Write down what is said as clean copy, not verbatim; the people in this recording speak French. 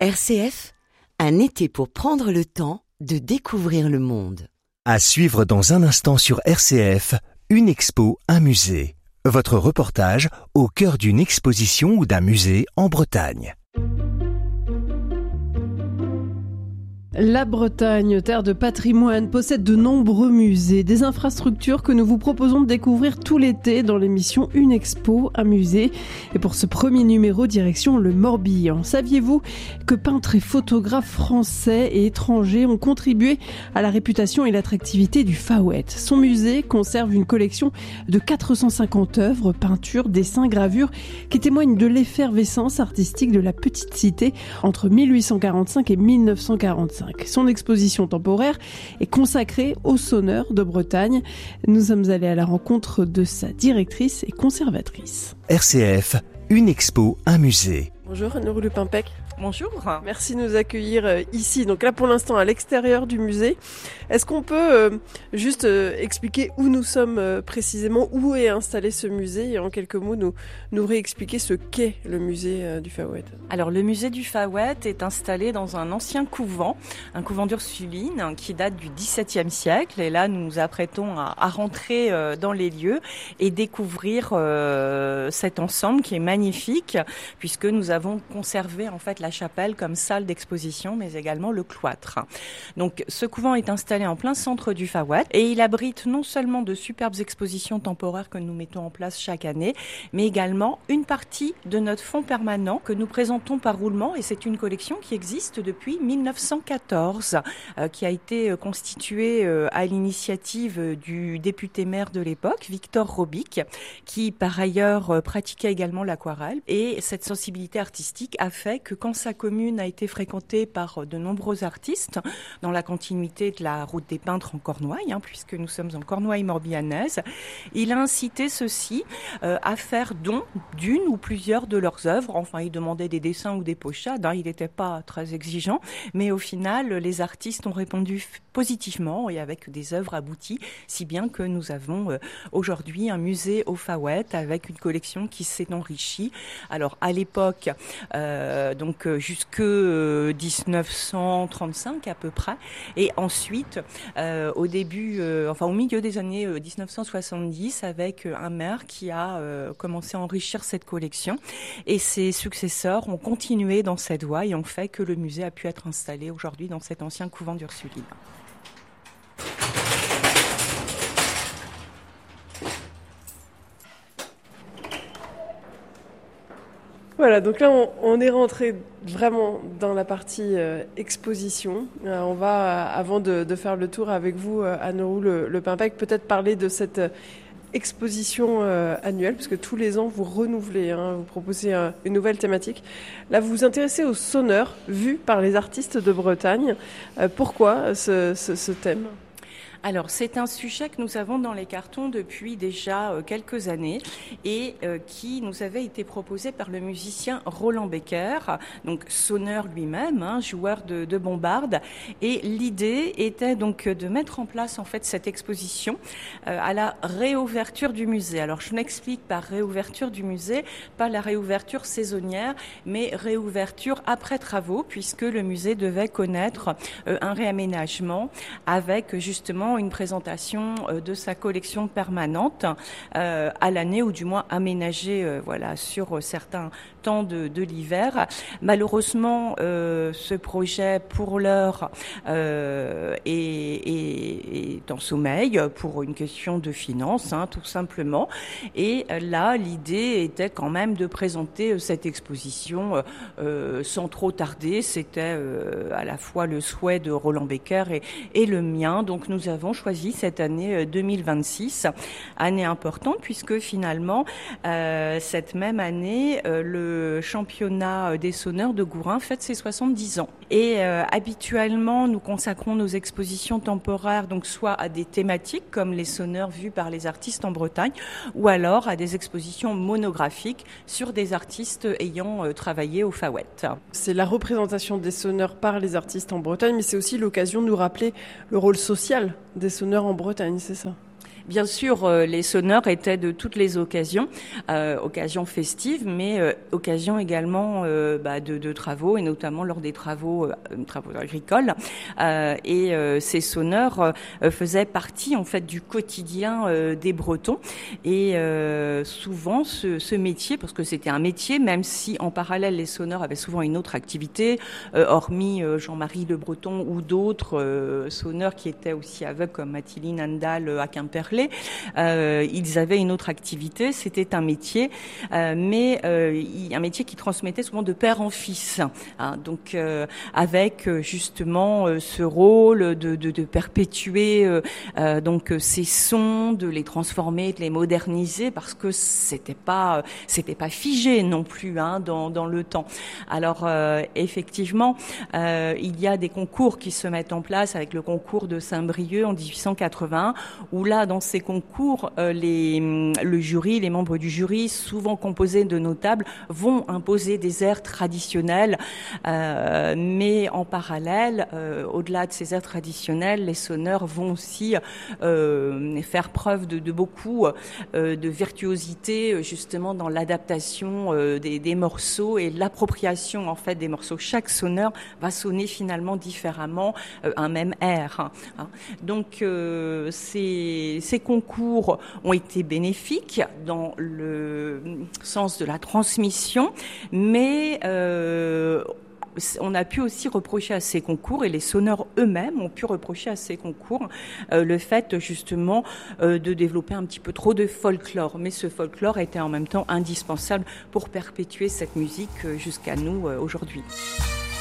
RCF, un été pour prendre le temps de découvrir le monde. À suivre dans un instant sur RCF, une expo, un musée. Votre reportage au cœur d'une exposition ou d'un musée en Bretagne. La Bretagne, terre de patrimoine, possède de nombreux musées, des infrastructures que nous vous proposons de découvrir tout l'été dans l'émission Une Expo, un musée. Et pour ce premier numéro, direction le Morbihan. Saviez-vous que peintres et photographes français et étrangers ont contribué à la réputation et l'attractivité du Faouët? Son musée conserve une collection de 450 œuvres, peintures, dessins, gravures qui témoignent de l'effervescence artistique de la petite cité entre 1845 et 1945. Son exposition temporaire est consacrée aux sonneurs de Bretagne. Nous sommes allés à la rencontre de sa directrice et conservatrice. RCF, une expo, un musée. Bonjour Anne-Laure Le Pimpec. Bonjour. Merci de nous accueillir ici. Donc là pour l'instant à l'extérieur du musée. Est-ce qu'on peut juste expliquer où nous sommes précisément, où est installé ce musée et en quelques mots nous réexpliquer ce qu'est le musée du Faouët? Alors le musée du Faouët est installé dans un ancien couvent, un couvent d'Ursulines qui date du XVIIe siècle. Et là nous nous apprêtons à rentrer dans les lieux et découvrir cet ensemble qui est magnifique puisque nous avons conservé en fait la chapelle comme salle d'exposition, mais également le cloître. Donc, ce couvent est installé en plein centre du Faouët et il abrite non seulement de superbes expositions temporaires que nous mettons en place chaque année, mais également une partie de notre fonds permanent que nous présentons par roulement et c'est une collection qui existe depuis 1914, qui a été constituée à l'initiative du député maire de l'époque, Victor Robic, qui par ailleurs pratiquait également l'aquarelle et cette sensibilité artistique a fait que quand sa commune a été fréquentée par de nombreux artistes dans la continuité de la route des peintres en Cornouailles, puisque nous sommes en Cornouailles morbihanaise, il a incité ceux-ci à faire don d'une ou plusieurs de leurs œuvres. Enfin, il demandait des dessins ou des pochades, il n'était pas très exigeant, mais au final, les artistes ont répondu positivement et avec des œuvres abouties, si bien que nous avons aujourd'hui un musée au Faouët avec une collection qui s'est enrichie. Alors, à l'époque, donc jusque 1935 à peu près, et ensuite au milieu des années 1970 avec un maire qui a commencé à enrichir cette collection et ses successeurs ont continué dans cette voie et ont fait que le musée a pu être installé aujourd'hui dans cet ancien couvent d'Ursulines. Voilà, donc là on est rentré vraiment dans la partie exposition. On va, avant de faire le tour avec vous, Anne-Laure Le Pimpec, peut-être parler de cette exposition annuelle, parce que tous les ans vous renouvelez, vous proposez une nouvelle thématique. Là vous vous intéressez aux sonneurs vus par les artistes de Bretagne. Pourquoi ce thème ? Alors, c'est un sujet que nous avons dans les cartons depuis déjà quelques années et qui nous avait été proposé par le musicien Roland Becker, donc sonneur lui-même, joueur de bombarde. Et l'idée était donc de mettre en place en fait cette exposition à la réouverture du musée. Alors, je m'explique par réouverture du musée, pas la réouverture saisonnière, mais réouverture après travaux, puisque le musée devait connaître un réaménagement avec justement une présentation de sa collection permanente à l'année, ou du moins aménagée sur certains temps de l'hiver. Malheureusement, ce projet pour l'heure est en sommeil pour une question de finances, tout simplement. Et là, l'idée était quand même de présenter cette exposition sans trop tarder. C'était à la fois le souhait de Roland Becker et le mien. Donc nous avons choisi cette année 2026, année importante puisque finalement cette même année le championnat des sonneurs de Gourin fête ses 70 ans. Et habituellement nous consacrons nos expositions temporaires donc soit à des thématiques comme les sonneurs vus par les artistes en Bretagne ou alors à des expositions monographiques sur des artistes ayant travaillé au Faouët. C'est la représentation des sonneurs par les artistes en Bretagne, mais c'est aussi l'occasion de nous rappeler le rôle social des sonneurs en Bretagne, c'est ça ? Bien sûr, les sonneurs étaient de toutes les occasions, occasions festives, mais occasions également de travaux, et notamment lors des travaux agricoles. Et ces sonneurs faisaient partie en fait du quotidien des Bretons. Et souvent, ce métier, parce que c'était un métier, même si en parallèle les sonneurs avaient souvent une autre activité, hormis Jean-Marie Le Breton ou d'autres sonneurs qui étaient aussi aveugles comme Mathilde Handal à Quimperlé, ils avaient une autre activité. C'était un métier, mais un métier qui transmettait souvent de père en fils, hein, donc avec justement ce rôle de perpétuer donc ces sons, de les transformer, de les moderniser, parce que c'était pas figé non plus, hein, dans le temps. Alors effectivement, il y a des concours qui se mettent en place, avec le concours de Saint-Brieuc en 1881, où là, dans ces concours, le jury, les membres du jury, souvent composés de notables, vont imposer des airs traditionnels, mais en parallèle, au-delà de ces airs traditionnels, les sonneurs vont aussi faire preuve de beaucoup de virtuosité, justement dans l'adaptation des morceaux et l'appropriation en fait des morceaux. Chaque sonneur va sonner finalement différemment un même air, hein. Donc ces concours ont été bénéfiques dans le sens de la transmission, mais on a pu aussi reprocher à ces concours, et les sonneurs eux-mêmes ont pu reprocher à ces concours le fait justement de développer un petit peu trop de folklore. Mais ce folklore était en même temps indispensable pour perpétuer cette musique jusqu'à nous aujourd'hui.